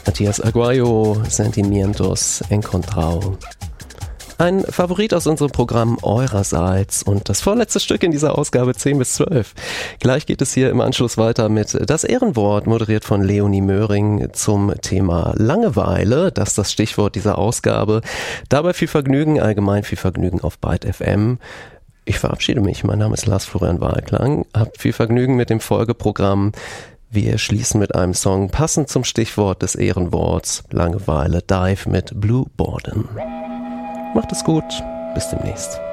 Matías Aguayo, Sentimientos Encontrado. Ein Favorit aus unserem Programm eurerseits und das vorletzte Stück in dieser Ausgabe 10 bis 12. Gleich geht es hier im Anschluss weiter mit Das Ehrenwort, moderiert von Leonie Möhring zum Thema Langeweile. Das ist das Stichwort dieser Ausgabe. Dabei viel Vergnügen, allgemein viel Vergnügen auf Byte FM. Ich verabschiede mich. Mein Name ist Lars Florian Wahlklang. Habt viel Vergnügen mit dem Folgeprogramm. Wir schließen mit einem Song passend zum Stichwort des Ehrenworts Langeweile. Dive mit Blue Borden. Macht es gut. Bis demnächst.